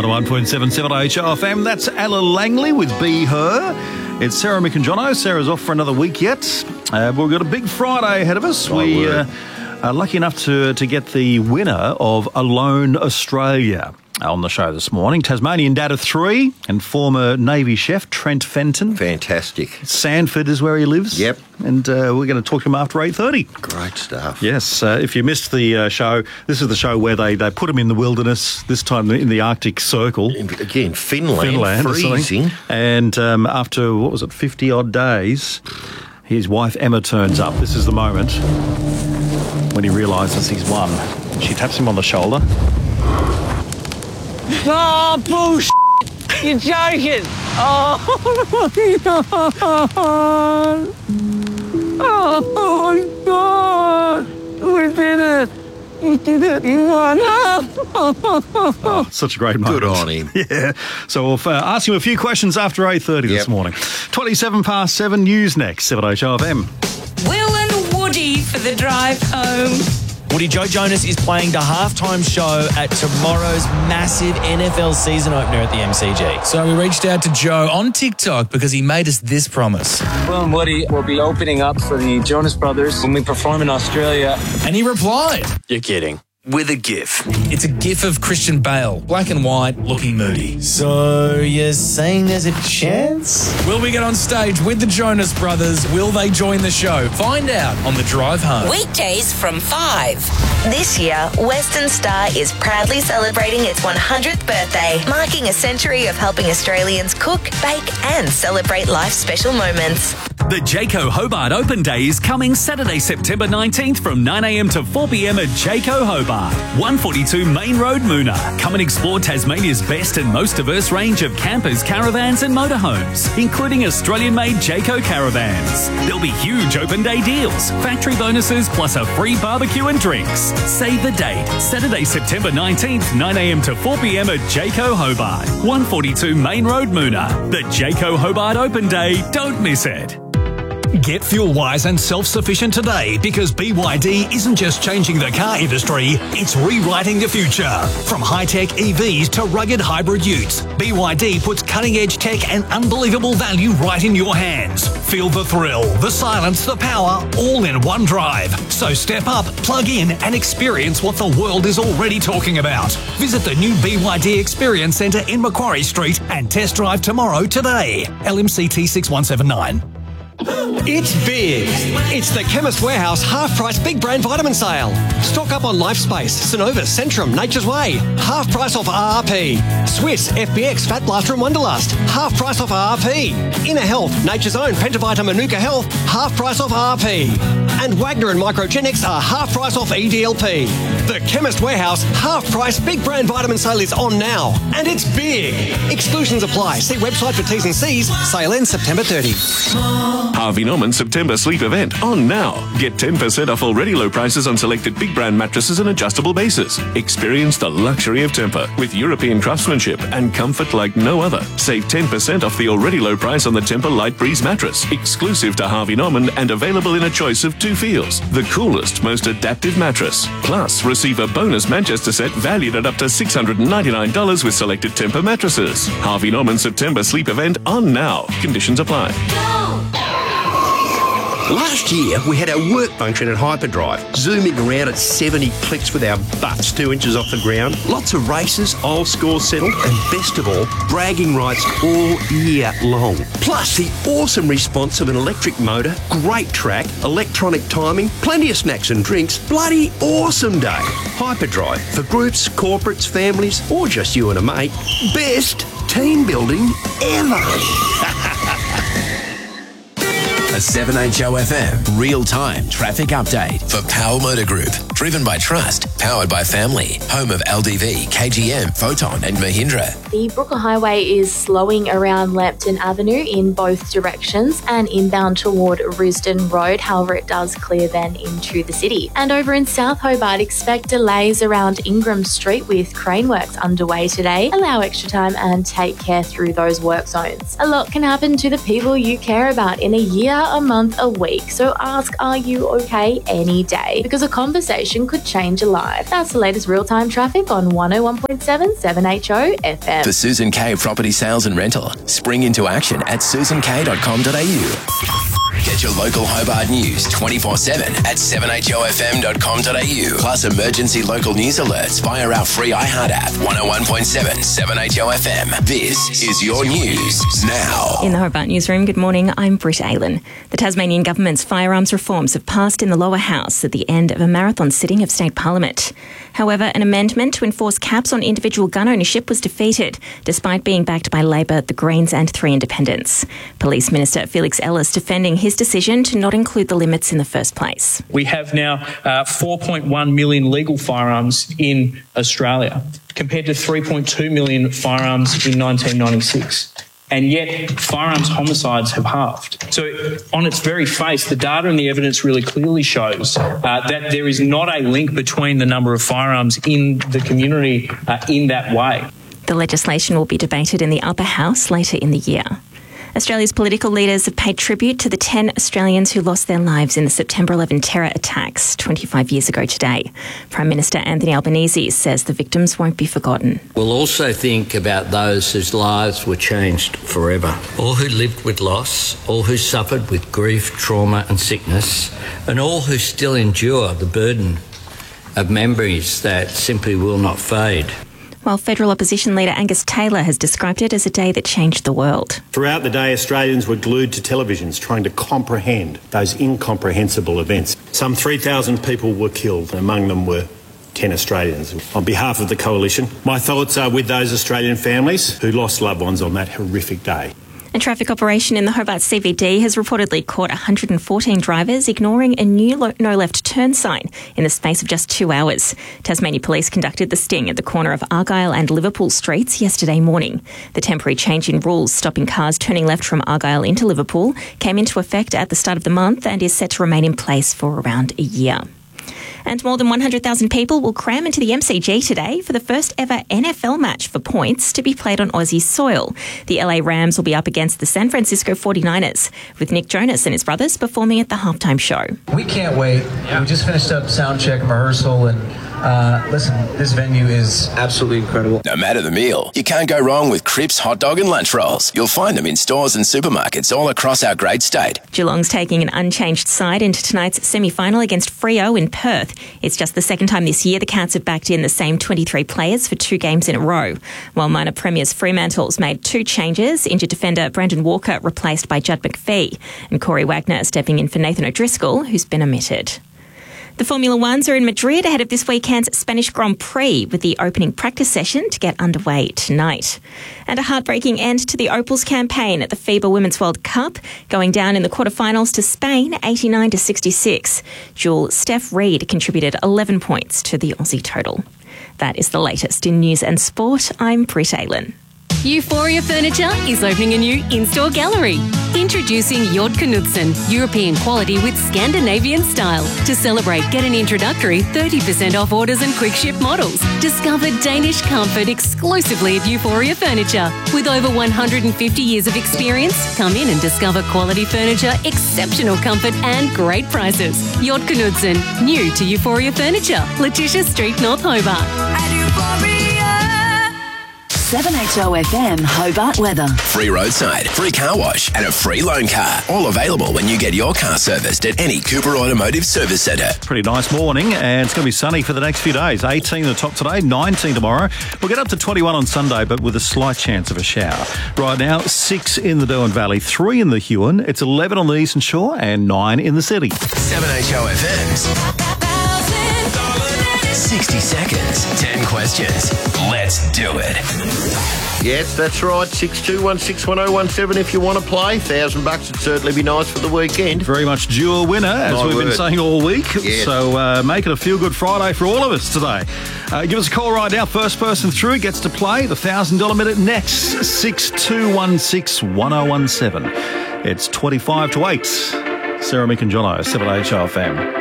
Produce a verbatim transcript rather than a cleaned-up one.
one oh one point seven seven H O F M. That's Ella Langley with Be Her. It's Sarah, Mick and Jono. Sarah's off for another week yet. Uh, but we've got a big Friday ahead of us. Oh, we uh, are lucky enough to, to get the winner of Alone Australia on the show this morning. Tasmanian dad of three and former Navy chef Trent Fenton. Fantastic. Sandford is where he lives. Yep. And uh, we're going to talk to him after eight thirty. Great stuff. Yes. Uh, if you missed the uh, show, this is the show where they, they put him in the wilderness, this time in the Arctic Circle. Again, Finland, Finland freezing. And um, after, what was it, fifty-odd days, his wife Emma turns up. This is the moment when he realises he's won. She taps him on the shoulder. Oh, bullshit! You're joking! Oh, my God! Oh, my God! We did it! You did it! You won! Oh, such a great moment. Good on him. Yeah. So we'll uh, ask him a few questions after eight thirty Yep. this morning. twenty-seven past seven, news next, seven H O F M. Will and Woody for the drive home. Woody, Joe Jonas is playing the halftime show at tomorrow's massive N F L season opener at the M C G. So we reached out to Joe on TikTok because he made us this promise. Will and Woody will be opening up for the Jonas Brothers when we perform in Australia. And he replied, You're kidding. With a GIF. it's a gif of Christian Bale, black and white, looking moody. So you're saying there's a chance? Will we get on stage with the Jonas Brothers? Will they join the show? Find out on the drive home. Weekdays from five. This year, Western Star is proudly celebrating its one hundredth birthday, marking a century of helping Australians cook, bake and celebrate life's special moments. The Jayco Hobart Open Day is coming Saturday, September nineteenth from nine a m to four p m at Jayco Hobart, one forty-two Main Road, Moona. Come and explore Tasmania's best and most diverse range of campers, caravans and motorhomes, including Australian-made Jayco caravans. There'll be huge open day deals, factory bonuses plus a free barbecue and drinks. Save the date, Saturday, September nineteenth, nine a m to four p m at Jayco Hobart, one forty-two Main Road, Moona. The Jayco Hobart Open Day, don't miss it. Get fuel-wise and self-sufficient today because B Y D isn't just changing the car industry, it's rewriting the future. From high-tech E Vs to rugged hybrid utes, B Y D puts cutting-edge tech and unbelievable value right in your hands. Feel the thrill, the silence, the power, all in one drive. So step up, plug in and experience what the world is already talking about. Visit the new B Y D Experience Centre in Macquarie Street and test drive tomorrow today. L M C T six one seven nine. It's big. It's the Chemist Warehouse half-price big brand vitamin sale. Stock up on Lifespace, Synovus, Centrum, Nature's Way. Half price off R R P. Swiss, F B X, Fat Blaster and Wonderlust. Half price off R R P. Inner Health, Nature's Own, Pentavita, Manuka Health. Half price off R R P. And Wagner and Microgenics are half price off E D L P. The Chemist Warehouse half-price big brand vitamin sale is on now. And it's big. Exclusions apply. See website for T's and C's. Sale ends September thirtieth. Harvey Norman September sleep event on now. Get ten percent off already low prices on selected big brand mattresses and adjustable bases. Experience the luxury of Tempur with European craftsmanship and comfort like no other. Save ten percent off the already low price on the Tempur Light Breeze mattress, exclusive to Harvey Norman and available in a choice of two feels. The coolest, most adaptive mattress. Plus, receive a bonus Manchester set valued at up to six hundred ninety-nine dollars with selected Tempur mattresses. Harvey Norman September sleep event on now. Conditions apply. Last year, we had our work function at Hyperdrive, zooming around at seventy clicks with our butts two inches off the ground. Lots of races, old scores settled, and best of all, bragging rights all year long. Plus, the awesome response of an electric motor, great track, electronic timing, plenty of snacks and drinks. Bloody awesome day. Hyperdrive, for groups, corporates, families, or just you and a mate. Best team building ever. A seven H O F M real-time traffic update for Power Motor Group. Driven by trust, powered by family. Home of L D V, K G M, Photon and Mahindra. The Brooker Highway is slowing around Lambton Avenue in both directions and inbound toward Risdon Road. However, it does clear then into the city. And over in South Hobart, expect delays around Ingram Street with crane works underway today. Allow extra time and take care through those work zones. A lot can happen to the people you care about in a year, a month, a week. So ask, are you okay any day? Because a conversation could change a life. Drive. That's the latest real-time traffic on one oh one point seven seven H O F M. For Susan K Property Sales and Rental, spring into action at susan k dot com dot a u. Get your local Hobart news twenty-four seven at seven h o f m dot com dot a u. Plus emergency local news alerts via our free iHeart app, one oh one point seven seven H O F M. This is your news now. In the Hobart newsroom, good morning, I'm Britt Aylan. The Tasmanian government's firearms reforms have passed in the lower house at the end of a marathon sitting of State Parliament. However, an amendment to enforce caps on individual gun ownership was defeated, despite being backed by Labor, the Greens and three independents. Police Minister Felix Ellis defending his decision to not include the limits in the first place. We have now uh, four point one million legal firearms in Australia, compared to three point two million firearms in nineteen ninety-six. And yet, firearms homicides have halved. So, on its very face, the data and the evidence really clearly shows uh, that there is not a link between the number of firearms in the community uh, in that way. The legislation will be debated in the upper house later in the year. Australia's political leaders have paid tribute to the ten Australians who lost their lives in the September eleventh terror attacks twenty-five years ago today. Prime Minister Anthony Albanese says the victims won't be forgotten. We'll also think about those whose lives were changed forever, all who lived with loss, all who suffered with grief, trauma and sickness, and all who still endure the burden of memories that simply will not fade. While federal opposition leader Angus Taylor has described it as a day that changed the world. Throughout the day, Australians were glued to televisions trying to comprehend those incomprehensible events. Some three thousand people were killed, and among them were ten Australians. On behalf of the Coalition, my thoughts are with those Australian families who lost loved ones on that horrific day. A traffic operation in the Hobart C B D has reportedly caught one hundred fourteen drivers ignoring a new lo- no left turn sign in the space of just two hours. Tasmania Police conducted the sting at the corner of Argyle and Liverpool streets yesterday morning. The temporary change in rules stopping cars turning left from Argyle into Liverpool came into effect at the start of the month and is set to remain in place for around a year. And more than one hundred thousand people will cram into the M C G today for the first ever N F L match for points to be played on Aussie soil. The L A Rams will be up against the San Francisco forty-niners, with Nick Jonas and his brothers performing at the halftime show. We can't wait. We just finished up sound check and rehearsal, and uh, listen, this venue is absolutely incredible. No matter the meal, you can't go wrong with Cripps hot dog and lunch rolls. You'll find them in stores and supermarkets all across our great state. Geelong's taking an unchanged side into tonight's semi-final against Freo in Perth. It's just the second time this year the Cats have backed in the same twenty-three players for two games in a row. While minor premiers Fremantle's made two changes, injured defender Brandon Walker replaced by Judd McPhee, and Corey Wagner stepping in for Nathan O'Driscoll, who's been omitted. The Formula Ones are in Madrid ahead of this weekend's Spanish Grand Prix, with the opening practice session to get underway tonight. And a heartbreaking end to the Opals campaign at the FIBA Women's World Cup, going down in the quarterfinals to Spain, eighty-nine to sixty-six. Jewel Steph Reed contributed eleven points to the Aussie total. That is the latest in news and sport. I'm Britt Aylan. Euphoria Furniture is opening a new in-store gallery. Introducing Jord Knudsen, European quality with Scandinavian style. To celebrate, get an introductory thirty percent off orders and quick ship models. Discover Danish comfort exclusively at Euphoria Furniture. With over one hundred fifty years of experience, come in and discover quality furniture, exceptional comfort and great prices. Jord Knudsen, new to Euphoria Furniture, Letitia Street, North Hobart. seven H O F M Hobart weather. Free roadside, free car wash and a free loan car. All available when you get your car serviced at any Cooper Automotive Service Centre. Pretty nice morning, and it's going to be sunny for the next few days. eighteen the top today, nineteen tomorrow. We'll get up to twenty-one on Sunday, but with a slight chance of a shower. Right now, six in the Derwent Valley, three in the Huon. It's eleven on the Eastern Shore and nine in the city. seven H O F M's sixty seconds, ten questions. Let's do it. Yes, that's right. six two one six one oh one seven if you want to play. Thousand bucks would certainly be nice for the weekend. Very much due a winner, as My we've word. been saying all week. Yes. So uh, make it a feel-good Friday for all of us today. Uh, give us a call right now. First person through gets to play the one thousand dollars minute next. six two one six one oh one seven. It's twenty-five to eight. Sarah, Mick and Jono, seven H O F M.